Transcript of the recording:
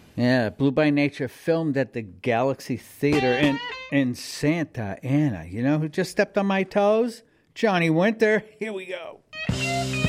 Yeah, Blue by Nature filmed at the Galaxy Theater in Santa Ana. You know who just stepped on my toes? Johnny Winter. Here we go.